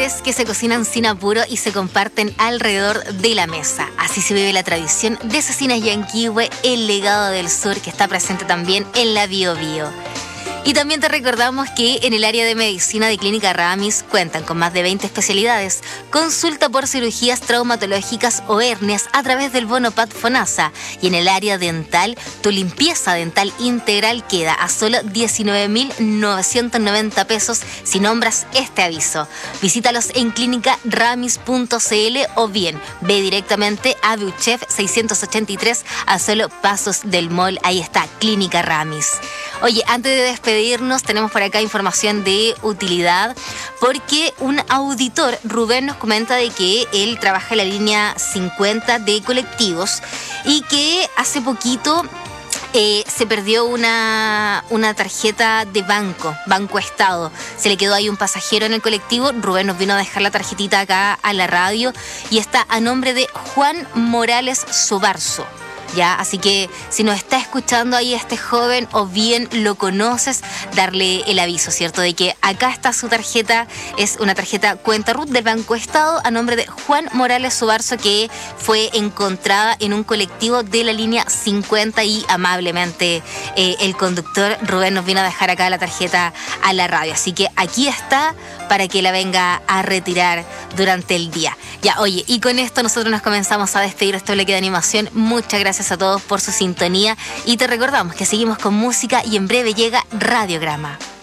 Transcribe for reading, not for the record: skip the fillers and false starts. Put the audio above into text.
sabores que se cocinan sin apuro y se comparten alrededor de la mesa. Así se vive la tradición de Cecinas Yanquihue, el legado del sur, que está presente también en la Bio Bio. Y también te recordamos que en el área de medicina de Clínica Ramis cuentan con más de 20 especialidades. Consulta por cirugías traumatológicas o hernias a través del bono PAD FONASA. Y en el área dental, tu limpieza dental integral queda a solo 19.990 pesos si nombras este aviso. Visítalos en clínicaramis.cl o bien ve directamente a Beuchef 683 a solo pasos del mall. Ahí está, Clínica Ramis. Oye, antes de despedirnos, tenemos por acá información de utilidad, porque un auditor, Rubén, nos comenta de que él trabaja en la línea 50 de colectivos y que hace poquito se perdió una tarjeta de Banco Estado. Se le quedó ahí un pasajero en el colectivo. Rubén nos vino a dejar la tarjetita acá a la radio y está a nombre de Juan Morales Sobarzo. Ya, así que si nos está escuchando ahí este joven o bien lo conoces, darle el aviso, ¿cierto? De que acá está su tarjeta, es una tarjeta cuenta RUT del Banco Estado a nombre de Juan Morales Sobarzo, que fue encontrada en un colectivo de la línea 50 y amablemente el conductor Rubén nos vino a dejar acá la tarjeta a la radio. Así que aquí está para que la venga a retirar durante el día. Ya, oye, y con esto nosotros nos comenzamos a despedir este bloque de animación. Muchas gracias a todos por su sintonía y te recordamos que seguimos con música y en breve llega Radiograma.